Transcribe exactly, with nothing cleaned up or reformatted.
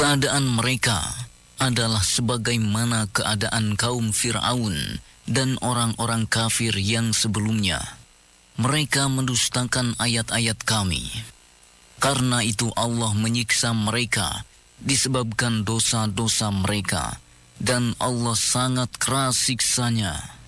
Keadaan mereka adalah sebagaimana keadaan kaum Fir'aun dan orang-orang kafir yang sebelumnya. Mereka mendustakan ayat-ayat kami. Karena itu Allah menyiksa mereka disebabkan dosa-dosa mereka, dan Allah sangat keras siksanya.